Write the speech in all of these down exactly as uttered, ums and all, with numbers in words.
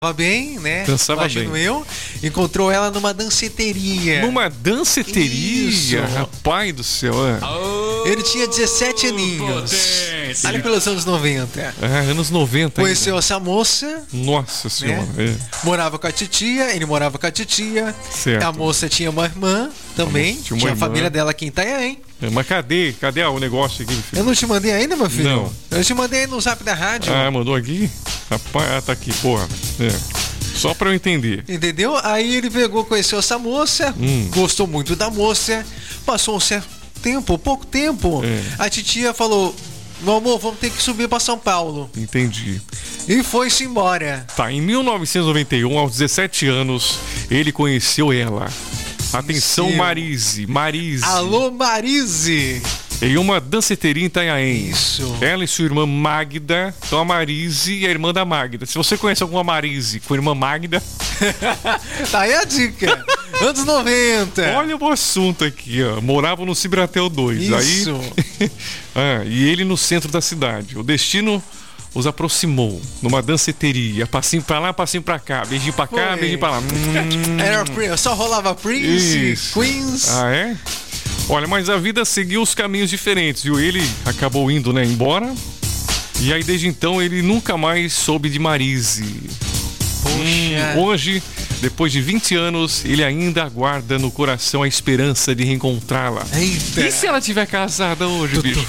bem, né? Dançava Imagino bem. eu. Encontrou ela numa danceteria. Numa danceteria? Isso. Rapaz do céu. É. Ele tinha dezessete aninhos. Ali pelos anos noventa. É, anos noventa. Conheceu ainda. essa moça. Nossa senhora. Né? É. Morava com a titia, ele morava com a titia. Certo. A moça tinha uma irmã também. Tinha Tinha, uma a irmã. família dela aqui em Itanhaém. É, mas cadê? Cadê o negócio aqui, filho? Eu não te mandei ainda, meu filho? Não. Eu te mandei no zap da rádio. Ah, mandou aqui? Rapaz, ah, tá aqui, porra. É. Só pra eu entender. Entendeu? Aí ele pegou, conheceu essa moça, Hum. gostou muito da moça, passou um certo tempo, pouco tempo. É. A titia falou: meu amor, vamos ter que subir pra São Paulo. Entendi. E foi-se embora. Tá, em mil novecentos e noventa e um, aos dezessete anos, ele conheceu ela. Atenção, Sim. Marise. Marise. Alô, Marise! Em uma danceteria em Itanhaém. Isso. Ela e sua irmã Magda. Então a Marise e a irmã da Magda. Se você conhece alguma Marise com a irmã Magda, Tá aí a dica. Anos noventa. olha o assunto aqui, ó. Moravam no Cibratel dois. Isso. Aí, ah, e ele no centro da cidade. O destino os aproximou numa danceteria. Passinho pra lá, passinho pra cá. Beijinho pra cá, Foi. beijinho pra lá. Hum. Era, Prin- só rolava Prince, Isso. Queens. Ah, é? Olha, mas a vida seguiu os caminhos diferentes, viu? Ele acabou indo, né, embora. E aí, desde então, ele nunca mais soube de Marise. Poxa. Hum, hoje, depois de vinte anos, ele ainda aguarda no coração a esperança de reencontrá-la. Eita. E se ela tiver casada hoje, bicho?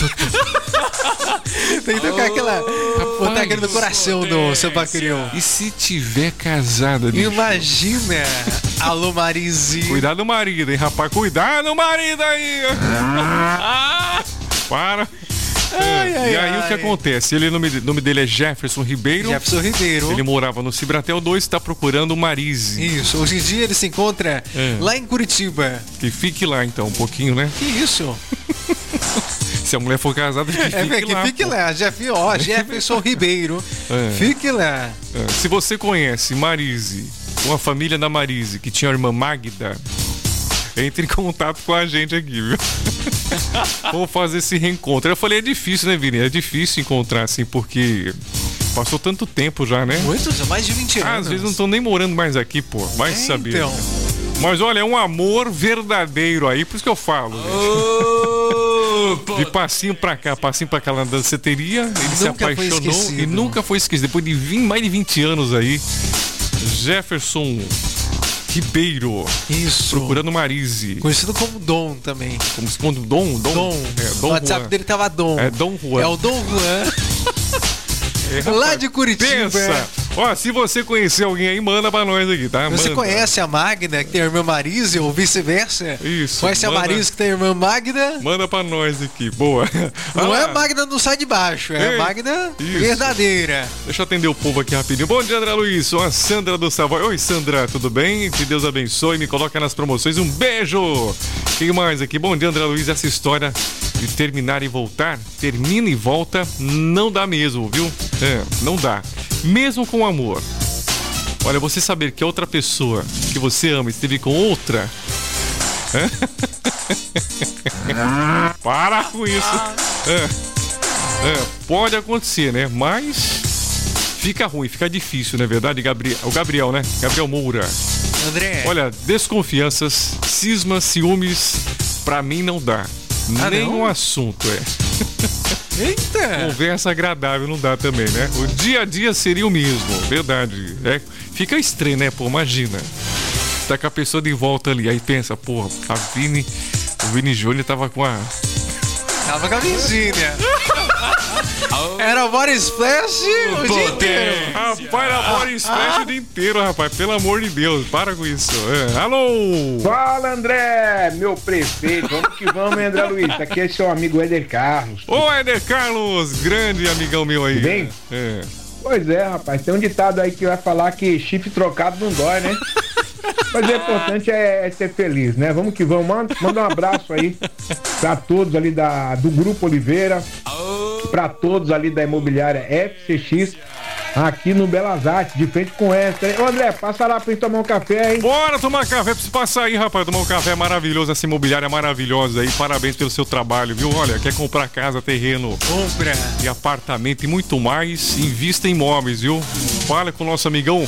Tem que tocar aquela. Botar aquele no coração do seu Bacrião. E se tiver casada, bicho? Imagina! Alô, Marise. Cuidado, marido, hein, rapaz? Cuidado, marido aí! Ah, para! Ai, ai, e aí ai. o que acontece? Ele, o nome, nome dele é Jefferson Ribeiro. Jefferson Ribeiro. Ele morava no Cibratel dois e está procurando Marise. Isso, hoje em dia ele se encontra É. lá em Curitiba. Que fique lá então, um pouquinho, né? Que isso? Se a mulher for casada, que fique É, que lá. fique pô. lá, Jeff, ó, Jefferson Ribeiro. É. Fique lá. É, se você conhece Marise, uma família da Marise que tinha a irmã Magda, entre em contato com a gente aqui, viu? Vamos fazer esse reencontro. Eu falei, é difícil, né, Vini? É difícil encontrar, assim, porque passou tanto tempo já, né? Muitos, mais de vinte anos. Às vezes não estão nem morando mais aqui, pô. Vai É, saber. então. Mas olha, é um amor verdadeiro aí, por isso que eu falo. gente. De passinho pra cá, passinho pra cá na danceteria, ele se Nunca foi apaixonou esquecido. e nunca foi esquecido. Depois de vinte, mais de vinte anos aí, Jefferson Ribeiro, Isso. procurando Marise. Conhecido como Dom também. Como se quando Dom, Dom, Dom. É, o Dom WhatsApp Juan. dele tava Dom. É Dom Juan. É o Dom Juan. É, Lá rapaz, de Curitiba. Pensa. Ó, se você conhecer alguém aí, manda pra nós aqui, tá? Você Manda. conhece a Magda, que tem a irmã Marise, ou vice-versa? Isso, Conhece manda. a Marise, que tem a irmã Magda? Manda pra nós aqui, boa. Não Ah, é a Magda do sai de baixo, é Ei, a Magda isso. verdadeira. Deixa eu atender o povo aqui rapidinho. Bom dia, André Luiz. Sou a Sandra do Savoy. Oi, Sandra, tudo bem? Que Deus abençoe. Me coloca nas promoções. Um beijo. Quem mais aqui? Bom dia, André Luiz. Essa história de terminar e voltar, termina e volta, não dá mesmo, viu? É, não dá. Mesmo com amor. Olha, você saber que a outra pessoa que você ama esteve com outra. É? Para com isso. É. É, pode acontecer, né? Mas fica ruim, fica difícil, não é verdade, Gabriel? O Gabriel, né? Gabriel Moura. André, Olha, desconfianças, cismas, ciúmes, pra mim não dá. Ah, Nenhum não? assunto, é. eita! Conversa agradável não dá também, né? O dia a dia seria o mesmo, verdade. É, fica estranho, né? Pô, imagina. Tá com a pessoa de volta ali, aí pensa, porra, a Vini, o Vini Júnior tava com a... Tava com a Virgínia. Era o Body Splash o dia inteiro. Rapaz, a bora splash o dia inteiro, rapaz. Pelo amor de Deus, para com isso. É. Alô! Fala, André, meu prefeito. Vamos que vamos, hein, André Luiz. Aqui é seu amigo Éder Carlos. Ô, Éder Carlos, grande amigão meu aí. Tudo bem? É. Pois é, rapaz. Tem um ditado aí que vai falar que chifre trocado não dói, né? Mas o importante é, é ser feliz, né? Vamos que vamos. Manda, manda um abraço aí pra todos ali da, do Grupo Oliveira, pra todos ali da imobiliária F C X, aqui no Belas Artes, de frente com essa. Ô, André, passa lá pra gente tomar um café, hein? Bora tomar café, preciso passar aí, rapaz. Tomar um café maravilhoso, essa imobiliária maravilhosa aí. Parabéns pelo seu trabalho, viu? Olha, quer comprar casa, terreno Compra. e apartamento e muito mais, invista em imóveis, viu? Fala com o nosso amigão